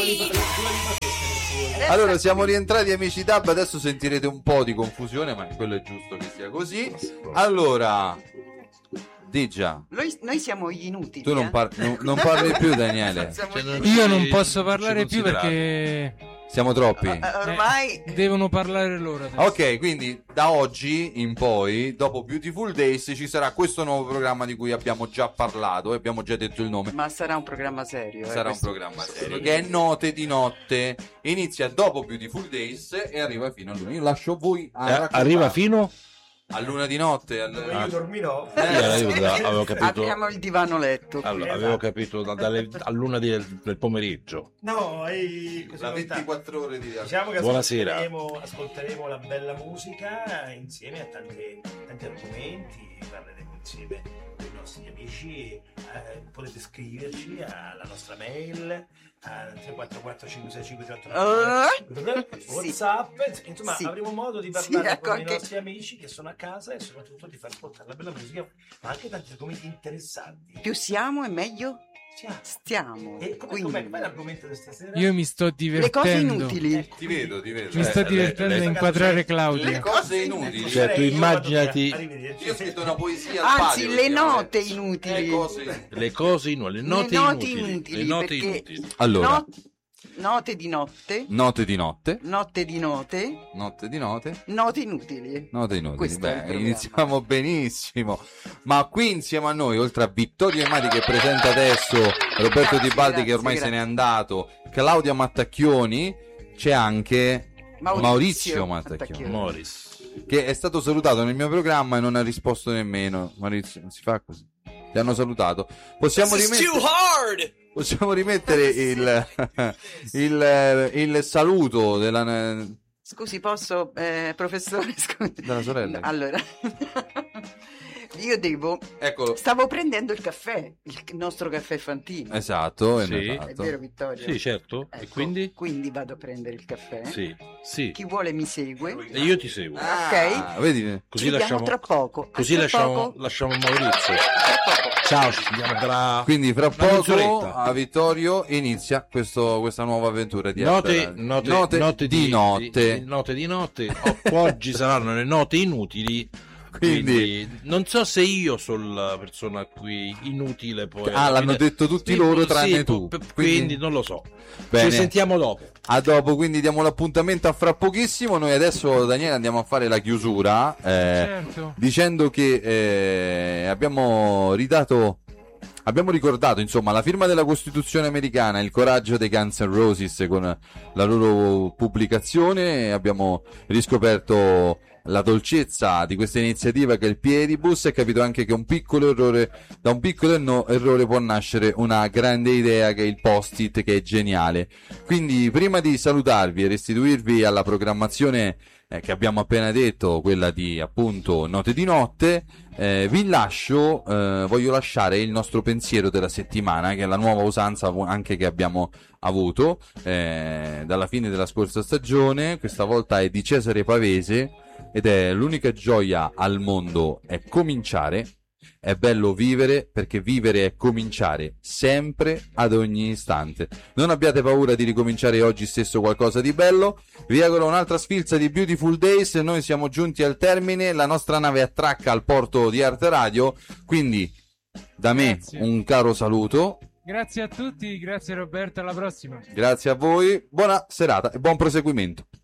Allora siamo rientrati amici DAB, adesso sentirete un po' di confusione, ma quello è giusto che sia così. Allora, Digia, Noi siamo gli inutili. tu non parli più, Daniele. Io non posso parlare più perché Siamo troppi. Ormai devono parlare loro adesso. Ok, quindi da oggi in poi, dopo Beautiful Days, ci sarà questo nuovo programma di cui abbiamo già parlato e abbiamo già detto il nome. Ma sarà un programma serio. Sarà un programma serio che è Note di Notte. Inizia dopo Beautiful Days e arriva fino a luna. Io lascio voi a raccontare. Arriva fino a luna di notte. Io dormirò. io avevo capito. Abbiamo il divano letto. Allora, avevo capito all'una del pomeriggio. No, La 24 ore di diciamo che Buonasera. ascolteremo la bella musica insieme a tanti argomenti, parleremo insieme con i nostri amici, potete scriverci alla nostra mail 344 565 WhatsApp, insomma Sì. avremo modo di parlare Ecco, con anche- i nostri amici che sono a casa e soprattutto di far ascoltare la bella musica, ma anche tanti argomenti interessanti. Più siamo e meglio Siamo. stiamo. E Quindi, com'è l'argomento di stasera? Io mi sto le cose divertendo. inutili. Ti vedo. Mi sto divertendo a inquadrare Claudia. Le cose inutili. Cioè, tu immaginati- Io ho scritto una poesia al Anzi, patio, le perché note vabbè, inutili. Le cose inutili, le note inutili. Le note perché inutili. Allora, note di notte, note di notte, notte di note, notte di note, note inutili. note inutili. Questo è il Beh, programma. iniziamo benissimo. Ma qui insieme a noi, oltre a Vittorio Emati che presenta adesso, Roberto Grazie, Di Baldi che grazie, ormai se grazie. n'è andato, Claudia Mattacchioni, c'è anche Maurizio Mattacchioni. Mattacchioni, Morris. che è stato salutato nel mio programma e non ha risposto nemmeno. Maurizio, non si fa così. Ti hanno salutato. Possiamo rimettere il saluto della Scusi, posso, professore? Scusi. Della sorella. Allora, io Ecco, stavo prendendo il caffè, il nostro caffè Fantino. esatto, Sì. È esatto. vero, Vittorio? Sì, certo. E Ecco, quindi? Quindi vado a prendere il caffè. Sì. Chi vuole mi segue. E io ti seguo. Ok. Vedi? Così Ci vediamo lasciamo tra poco. Così Tra lasciamo poco. Maurizio. Tra poco. Ciao, ci vediamo tra Quindi fra una poco mezz'oretta. a Vittorio inizia questa nuova avventura di Arte note di notte. Note di notte. Oggi saranno le note inutili. Quindi non so se io sono la persona a cui inutile poi. L'hanno detto tutti loro tranne tu. Quindi non lo so. Bene. Ci sentiamo dopo. A dopo, quindi diamo l'appuntamento a fra pochissimo. Noi adesso, Daniele, andiamo a fare la chiusura Certo. dicendo che abbiamo ricordato insomma la firma della Costituzione americana, il coraggio dei Guns N' Roses con la loro pubblicazione. Abbiamo riscoperto la dolcezza di questa iniziativa che è il Piedibus e capito anche che da un piccolo errore può nascere una grande idea che è il post-it, che è geniale. Quindi prima di salutarvi e restituirvi alla programmazione che abbiamo appena detto, quella di appunto Note di Notte, voglio lasciare il nostro pensiero della settimana, che è la nuova usanza anche che abbiamo avuto dalla fine della scorsa stagione. Questa volta è di Cesare Pavese ed è: l'unica gioia al mondo è cominciare. È bello vivere, perché vivere è cominciare sempre, ad ogni istante. Non abbiate paura di ricominciare oggi stesso qualcosa di bello. Vi auguro un'altra sfilza di Beautiful Days. Noi siamo giunti al termine, la nostra nave attracca al porto di Arte Radio, quindi da me Grazie. un caro saluto. Grazie a tutti, grazie Roberto, alla prossima. Grazie a voi, buona serata e buon proseguimento.